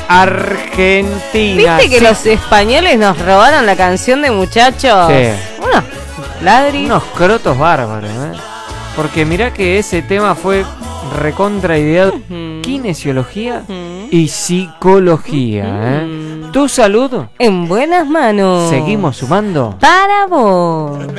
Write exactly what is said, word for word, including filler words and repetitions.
Argentina. ¿Viste que sí. los españoles nos robaron la canción de Muchachos? Sí. Unos ladris. Unos crotos bárbaros, ¿eh? Porque mirá que ese tema fue recontra ideado. Ujú. Kinesiología Ujú. y psicología, ¿eh? Ujú. Tu salud. En buenas manos. Seguimos sumando. Para vos.